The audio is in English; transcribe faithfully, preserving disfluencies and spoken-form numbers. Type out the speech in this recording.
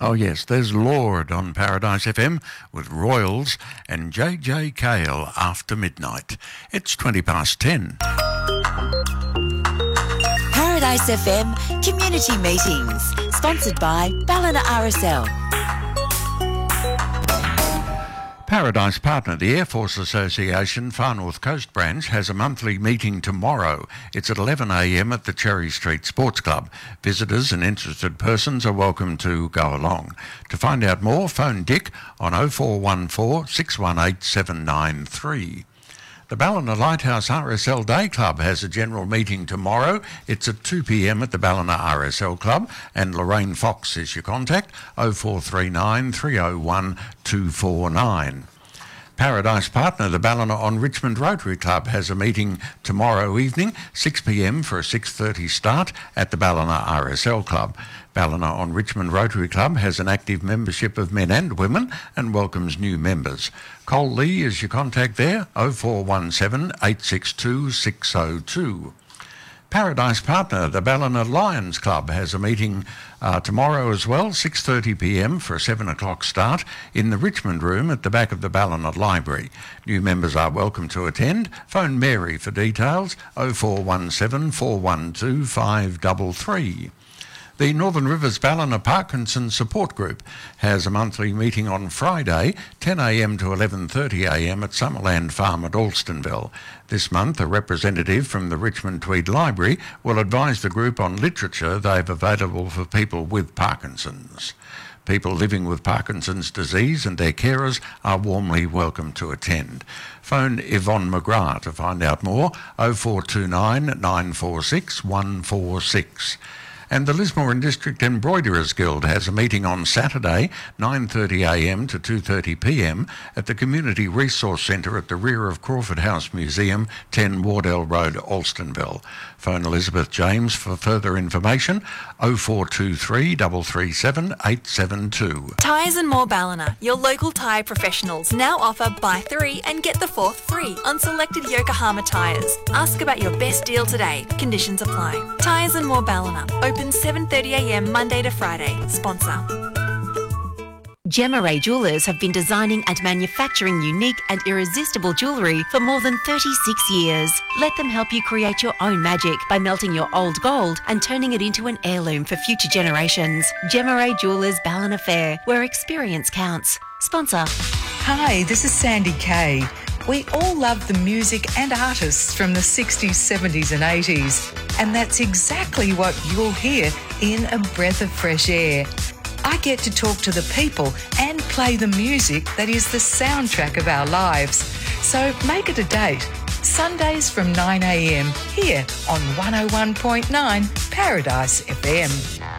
Oh yes, there's Lord on Paradise F M with Royals and J J Cale after midnight. It's twenty past ten. Paradise F M Community Meetings, sponsored by Ballina R S L. Paradise Partner, the Air Force Association Far North Coast Branch, has a monthly meeting tomorrow. It's at eleven a m at the Cherry Street Sports Club. Visitors and interested persons are welcome to go along. To find out more, phone Dick on oh four one four, six one eight, seven nine three. The Ballina Lighthouse R S L Day Club has a general meeting tomorrow. It's at two p m at the Ballina R S L Club, and Lorraine Fox is your contact, oh four three nine, three oh one, two four nine. Paradise Partner, the Ballina on Richmond Rotary Club, has a meeting tomorrow evening, six p m for a six thirty start at the Ballina R S L Club. Ballina on Richmond Rotary Club has an active membership of men and women and welcomes new members. Cole Lee is your contact there, oh four one seven, eight six two, six oh two. Paradise Partner, the Ballina Lions Club, has a meeting uh, tomorrow as well, six thirty p m for a seven o'clock start in the Richmond Room at the back of the Ballina Library. New members are welcome to attend. Phone Mary for details, oh four one seven, four one two, five three three. The Northern Rivers Ballina Parkinson Support Group has a monthly meeting on Friday, ten a m to eleven thirty a m at Summerland Farm at Alstonville. This month, a representative from the Richmond Tweed Library will advise the group on literature they have available for people with Parkinson's. People living with Parkinson's disease and their carers are warmly welcome to attend. Phone Yvonne McGrath to find out more, oh four two nine, nine four six, one four six. And the Lismore and District Embroiderers Guild has a meeting on Saturday, nine thirty a m to two thirty p m at the Community Resource Centre at the rear of Crawford House Museum, ten Wardell Road, Alstonville. Phone Elizabeth James for further information, oh four two three, three three seven, eight seven two. Tyres and More Ballina, your local tyre professionals, now offer buy three and get the fourth free on selected Yokohama tyres. Ask about your best deal today. Conditions apply. Tyres and More Ballina, open seven thirty a m Monday to Friday. Sponsor. Gemma Ray Jewellers have been designing and manufacturing unique and irresistible jewellery for more than thirty-six years. Let them help you create your own magic by melting your old gold and turning it into an heirloom for future generations. Gemma Ray Jewellers Ballina Fair, where experience counts. Sponsor. Hi, this is Sandy Kay. We all love the music and artists from the sixties, seventies and eighties, and that's exactly what you'll hear in A Breath of Fresh Air. I get to talk to the people and play the music that is the soundtrack of our lives. So make it a date. Sundays from nine a m here on one oh one point nine Paradise F M.